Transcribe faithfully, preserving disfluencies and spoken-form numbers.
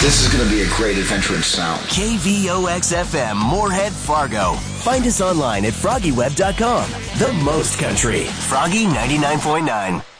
This is going to be a great adventure in sound. K V O X F M, Moorhead, Fargo. Find us online at froggy web dot com. The most country. Froggy ninety-nine point nine.